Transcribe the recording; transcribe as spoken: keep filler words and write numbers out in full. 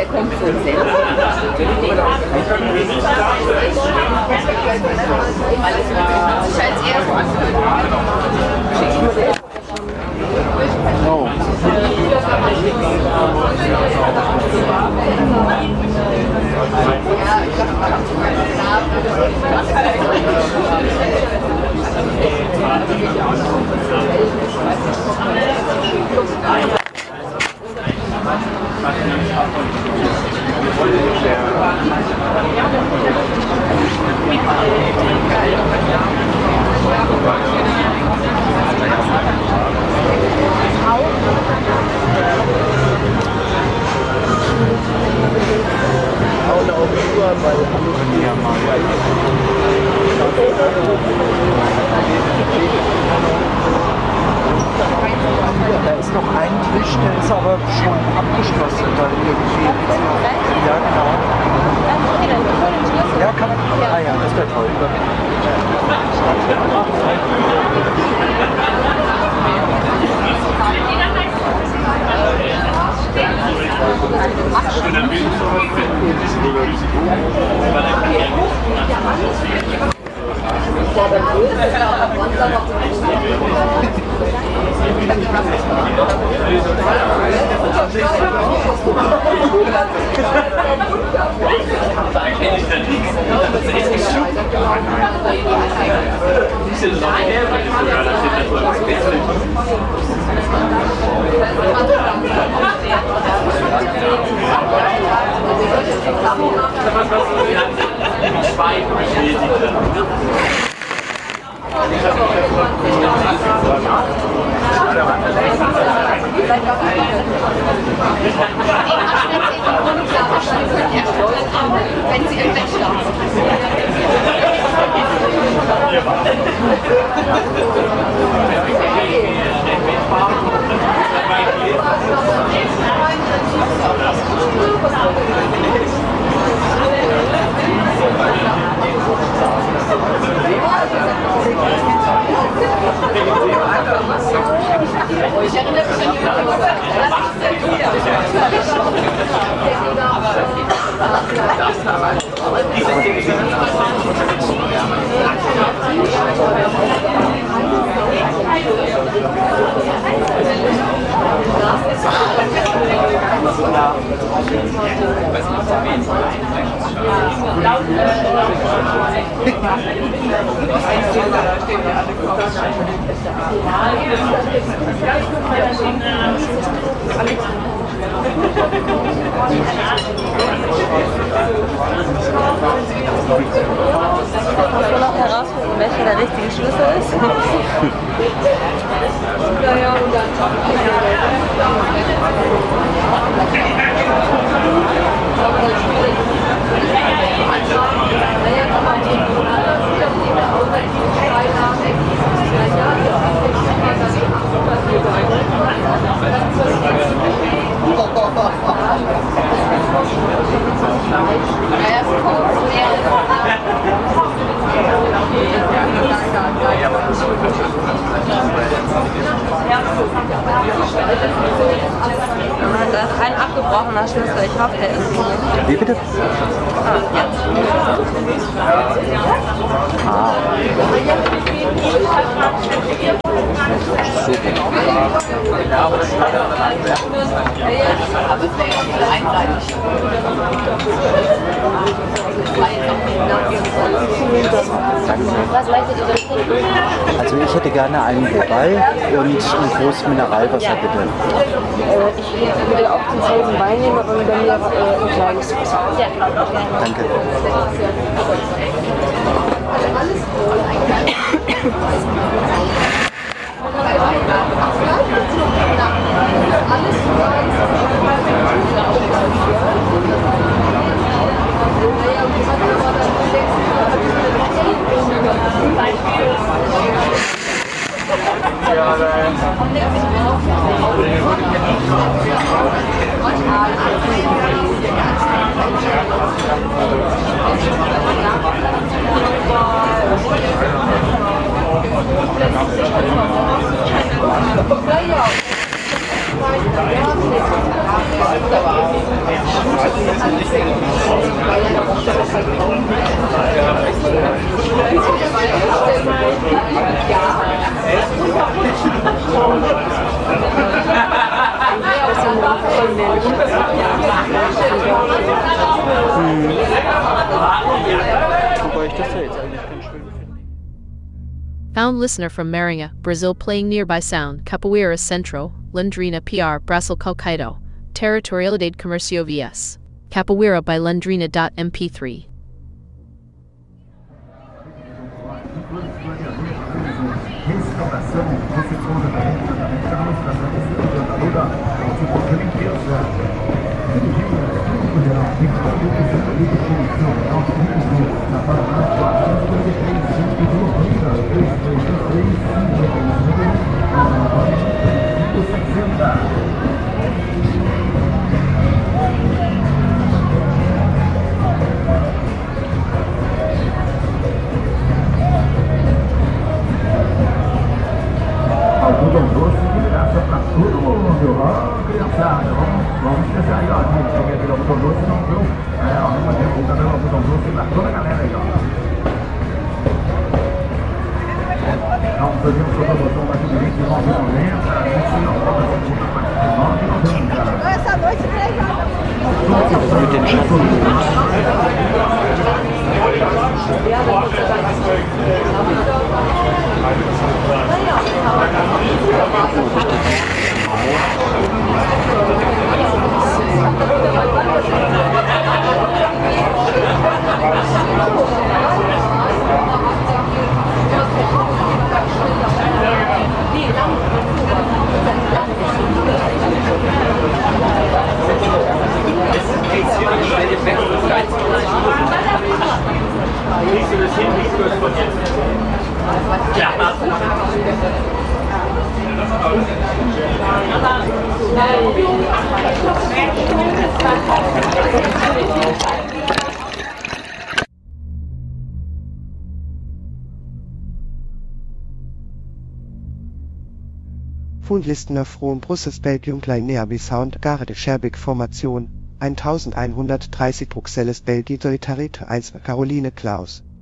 der kommt von selbst. Ich scheint es eher so anzuhören. No. Da ist noch ein Tisch, der ist aber schon abgeschlossen. Da irgendwie. Ja, genau. Ja, kann man. Ah ja, das wäre toll. Wenn sie im Bett schlafen. Ich erinnere mich an Muss man noch herausfinden, welcher der richtige Schlüssel ist? Da ist ein abgebrochener Schlüssel. Ich hoffe, der ist nicht. Wie bitte? Ah, jetzt. Ah. Super. Was möchtet ihr denn trinken? Also ich hätte gerne einen Wobei und ein großes Mineralwasser, Ja. bitte. Äh, ich würde auch den selben Wein nehmen, aber mit mir äh, ein kleines Wasser. Ja. Danke. Ja, ja. Wobei ich das ja jetzt eigentlich ganz schön finde. Found listener from Marinha, Brazil playing nearby sound, Capoeira Centro, Londrina P R, Brasil Calcaito, Territorialidade Comercio vs. Capoeira by Londrina M P three. Restauração, você conta também, exatamente, para uma estação de toda tipo de limpeza. No geral, tem que ter que ser ali de solução, é um filho na Paraná, quatrocentos e três, cento e noventa, três, três, três, cinco, sessenta. Algodão doce de graça pra todo mundo. Ó, criançada, vamos, vamos esquecer aí, ó. Gente, peguei aquele algodão doce, não viu? É, ó, vamos ter que dar algodão doce pra toda a galera aí, ó. Vamos fazer um promoção mais de vinte e nove reais e noventa, vinte e nove reais e noventa. Essa noite, três horas. Mit den Schatten. Fundlistener Frohen Brusses Belgium Klein-Neabi Sound Gare de Schaerbeek Formation elfhundertdreißig Bruxelles Belgie Solidarité eins Caroline Klaus